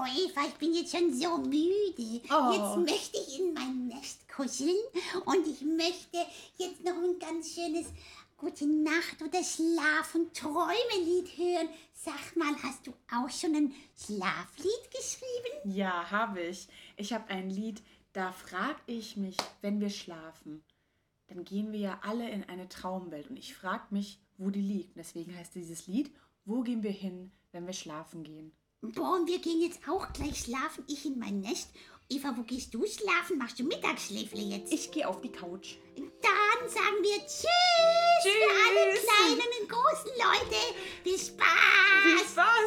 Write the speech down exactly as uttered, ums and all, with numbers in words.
Oh, Eva, ich bin jetzt schon so müde. Oh. Jetzt möchte ich in mein Nest kuscheln und ich möchte jetzt noch ein ganz schönes Gute Nacht oder Schlaf- und Träumelied hören. Sag mal, hast du auch schon ein Schlaflied geschrieben? Ja, habe ich. Ich habe ein Lied, da frage ich mich, wenn wir schlafen, dann gehen wir ja alle in eine Traumwelt und ich frage mich, wo die liegt. Deswegen heißt dieses Lied, wo gehen wir hin, wenn wir schlafen gehen? Boah, und wir gehen jetzt auch gleich schlafen. Ich in mein Nest. Eva, wo gehst du schlafen? Machst du Mittagsschläfle jetzt? Ich gehe auf die Couch. Dann sagen wir Tschüss, Tschüss. für alle kleinen und großen Leute. Bis bald. Viel Spaß!